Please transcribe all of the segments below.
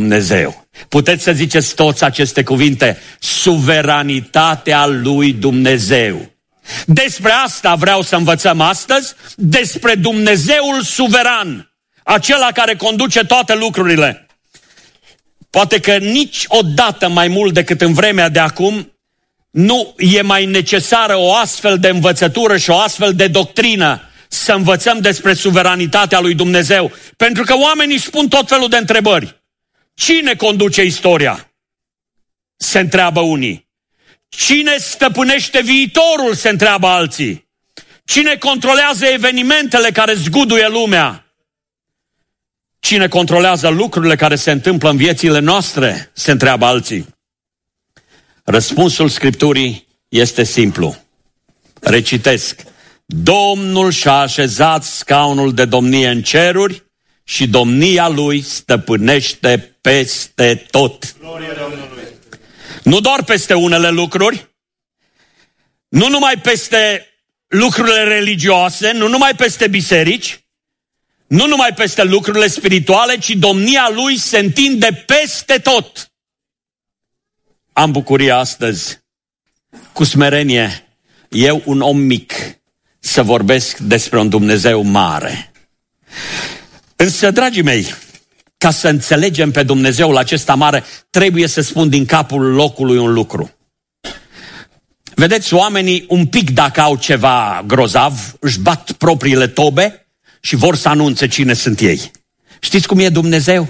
Dumnezeu. Puteți să ziceți toți aceste cuvinte: suveranitatea lui Dumnezeu. Despre asta vreau să învățăm astăzi, despre Dumnezeul suveran, acela care conduce toate lucrurile. Poate că niciodată mai mult decât în vremea de acum nu e mai necesară o astfel de învățătură și o astfel de doctrină, să învățăm despre suveranitatea lui Dumnezeu. Pentru că oamenii își pun tot felul de întrebări. Cine conduce istoria? Se întreabă unii. Cine stăpânește viitorul? Se întreabă alții. Cine controlează evenimentele care zguduie lumea? Cine controlează lucrurile care se întâmplă în viețile noastre? Se întreabă alții. Răspunsul Scripturii este simplu. Recitesc: Domnul și-a așezat scaunul de domnie în ceruri și domnia lui stăpânește peste tot. Nu doar peste unele lucruri, nu numai peste lucrurile religioase, nu numai peste biserici, nu numai peste lucrurile spirituale, ci domnia lui se întinde peste tot. Am bucuria astăzi, cu smerenie, eu, un om mic, să vorbesc despre un Dumnezeu mare. Însă, dragii mei, ca să înțelegem pe Dumnezeul acesta mare, trebuie să spun din capul locului un lucru. Vedeți, oamenii un pic dacă au ceva grozav, își bat propriile tobe și vor să anunțe cine sunt ei. Știți cum e Dumnezeu?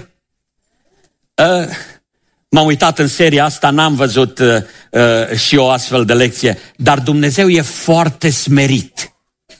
M-am uitat în seria asta, n-am văzut și o astfel de lecție, dar Dumnezeu e foarte smerit.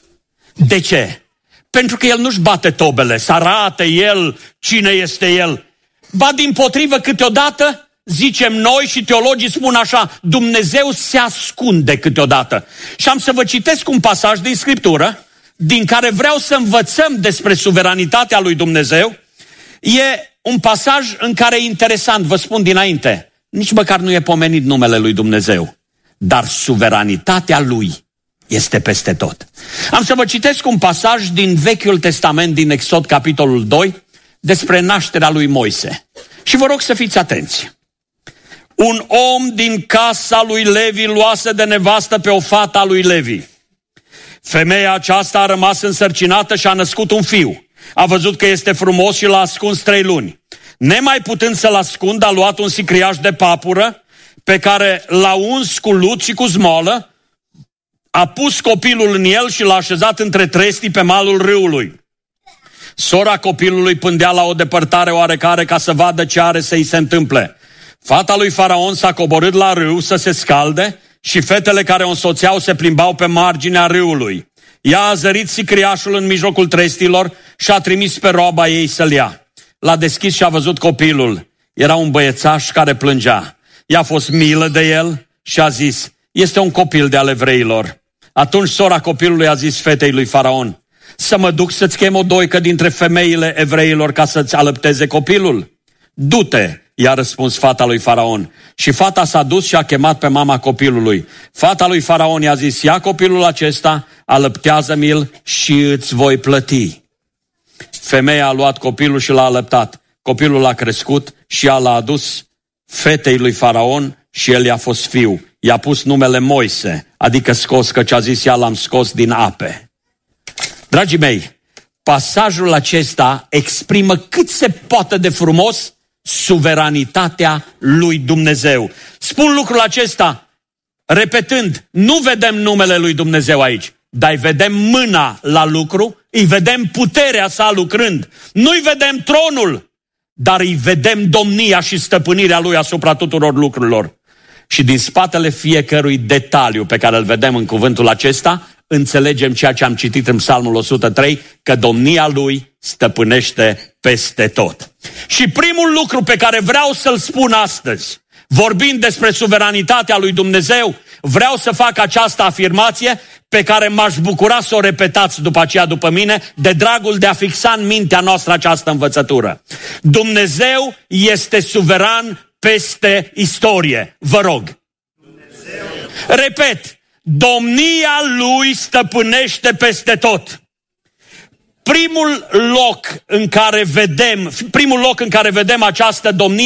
De ce? Pentru că El nu-și bate tobele, să arate El cine este El. Ba dimpotrivă, câteodată, zicem noi și teologii spun așa, Dumnezeu se ascunde câteodată. Și am să vă citesc un pasaj din Scriptură, din care vreau să învățăm despre suveranitatea lui Dumnezeu. E un pasaj în care e interesant, vă spun dinainte, nici măcar nu e pomenit numele lui Dumnezeu, dar suveranitatea lui este peste tot. Am să vă citesc un pasaj din Vechiul Testament, din Exod, capitolul 2, despre nașterea lui Moise. Și vă rog să fiți atenți. Un om din casa lui Levi luase de nevastă pe o fată a lui Levi. Femeia aceasta a rămas însărcinată și a născut un fiu. A văzut că este frumos și l-a ascuns 3 luni. Nemai putând să-l ascundă, a luat un sicriaș de papură pe care l-a uns cu lut și cu zmoală, a pus copilul în el și l-a așezat între trestii pe malul râului. Sora copilului pândea la o depărtare oarecare ca să vadă ce are să-i se întâmple. Fata lui Faraon s-a coborât la râu să se scalde și fetele care o însoțeau se plimbau pe marginea râului. Ea a zărit sicriașul în mijlocul trestilor și a trimis pe roaba ei să-l ia. L-a deschis și a văzut copilul. Era un băiețaș care plângea. I-a fost milă de el și a zis, este un copil de ale evreilor. Atunci sora copilului a zis fetei lui Faraon, să mă duc să-ți chem o doică dintre femeile evreilor ca să-ți alăpteze copilul? Du-te, i-a răspuns fata lui Faraon. Și fata s-a dus și a chemat pe mama copilului. Fata lui Faraon i-a zis, ia copilul acesta, alăptează-mi-l și îți voi plăti. Femeia a luat copilul și l-a alăptat. Copilul a crescut și ea l-a adus fetei lui Faraon și el i-a fost fiu. I-a pus numele Moise, adică scos, căci a zis ea l-am scos din ape. Dragii mei, pasajul acesta exprimă cât se poate de frumos suveranitatea lui Dumnezeu. Spun lucrul acesta repetând, nu vedem numele lui Dumnezeu aici, dar îi vedem mâna la lucru, îi vedem puterea sa lucrând. Nu-i vedem tronul, dar îi vedem domnia și stăpânirea lui asupra tuturor lucrurilor. Și din spatele fiecărui detaliu pe care îl vedem în cuvântul acesta, înțelegem ceea ce am citit în Psalmul 103, că domnia lui stăpânește peste tot. Și primul lucru pe care vreau să-l spun astăzi, vorbind despre suveranitatea lui Dumnezeu, vreau să fac această afirmație pe care m-aș bucura să o repetați după aceea după mine, de dragul de a fixa în mintea noastră această învățătură. Dumnezeu este suveran peste istorie. Vă rog. Dumnezeu. Repet. Domnia lui stăpânește peste tot. Primul loc în care vedem această domnie